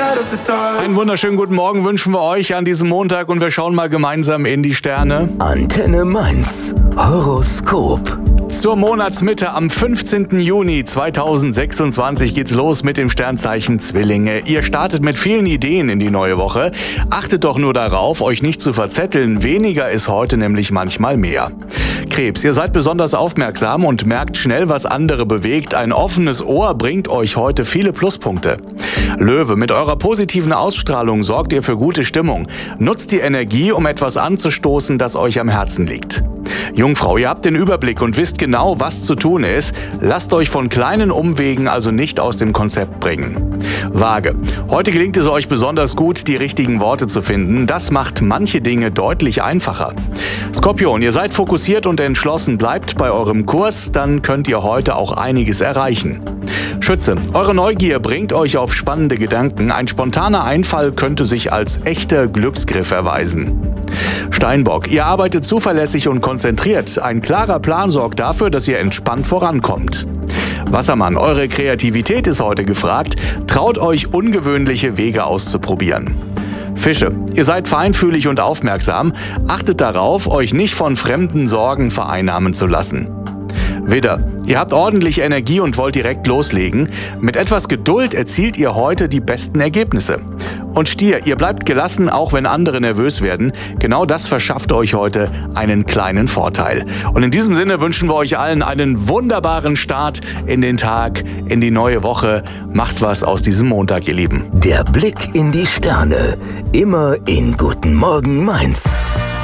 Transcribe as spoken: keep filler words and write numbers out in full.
Einen wunderschönen guten Morgen wünschen wir euch an diesem Montag und wir schauen mal gemeinsam in die Sterne. Antenne Mainz. Horoskop. Zur Monatsmitte am fünfzehnten Juni zweitausendsechsundzwanzig geht's los mit dem Sternzeichen Zwillinge. Ihr startet mit vielen Ideen in die neue Woche. Achtet doch nur darauf, euch nicht zu verzetteln. Weniger ist heute nämlich manchmal mehr. Krebs, ihr seid besonders aufmerksam und merkt schnell, was andere bewegt. Ein offenes Ohr bringt euch heute viele Pluspunkte. Löwe, mit eurer positiven Ausstrahlung sorgt ihr für gute Stimmung. Nutzt die Energie, um etwas anzustoßen, das euch am Herzen liegt. Jungfrau, ihr habt den Überblick und wisst genau, was zu tun ist. Lasst euch von kleinen Umwegen also nicht aus dem Konzept bringen. Waage, heute gelingt es euch besonders gut, die richtigen Worte zu finden. Das macht manche Dinge deutlich einfacher. Skorpion, ihr seid fokussiert und entschlossen, bleibt bei eurem Kurs, dann könnt ihr heute auch einiges erreichen. Schütze, eure Neugier bringt euch auf spannende Gedanken. Ein spontaner Einfall könnte sich als echter Glücksgriff erweisen. Steinbock, ihr arbeitet zuverlässig und konzentriert. Ein klarer Plan sorgt dafür, dass ihr entspannt vorankommt. Wassermann, eure Kreativität ist heute gefragt. Traut euch, ungewöhnliche Wege auszuprobieren. Fische, ihr seid feinfühlig und aufmerksam. Achtet darauf, euch nicht von fremden Sorgen vereinnahmen zu lassen. Widder, ihr habt ordentlich Energie und wollt direkt loslegen. Mit etwas Geduld erzielt ihr heute die besten Ergebnisse. Und Stier, ihr bleibt gelassen, auch wenn andere nervös werden. Genau das verschafft euch heute einen kleinen Vorteil. Und in diesem Sinne wünschen wir euch allen einen wunderbaren Start in den Tag, in die neue Woche. Macht was aus diesem Montag, ihr Lieben. Der Blick in die Sterne. Immer in Guten Morgen Mainz.